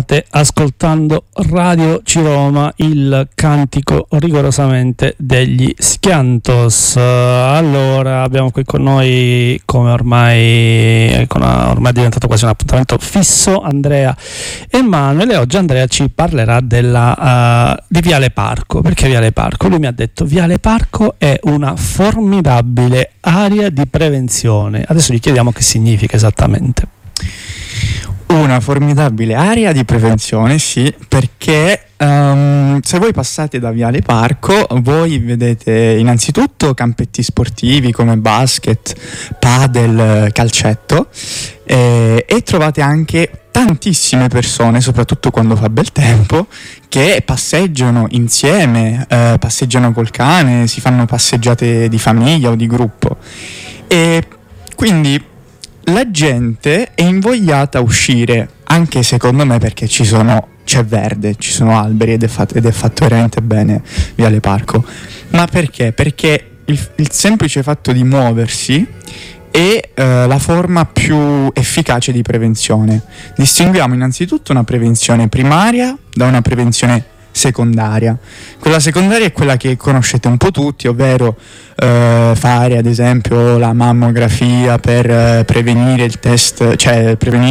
State ascoltando Radio Ciroma, il cantico rigorosamente degli Schiantos. Allora, abbiamo qui con noi, come ormai è diventato quasi un appuntamento fisso, Andrea Emanuele. Oggi Andrea ci parlerà di Viale Parco. Perché Viale Parco? Lui mi ha detto: Viale Parco è una formidabile area di prevenzione. Adesso gli chiediamo che significa esattamente. Una formidabile area di prevenzione, sì, perché se voi passate da Viale Parco, voi vedete innanzitutto campetti sportivi come basket, padel, calcetto, e trovate anche tantissime persone, soprattutto quando fa bel tempo, che passeggiano insieme, passeggiano col cane, si fanno passeggiate di famiglia o di gruppo, e quindi la gente è invogliata a uscire, anche secondo me, perché c'è verde, ci sono alberi ed è fatto veramente bene Viale Parco. Ma perché? Perché il semplice fatto di muoversi è la forma più efficace di prevenzione. Distinguiamo innanzitutto una prevenzione primaria da una prevenzione secondaria. Quella secondaria è quella che conoscete un po' tutti, ovvero fare ad esempio la mammografia per prevenire il test, cioè prevenire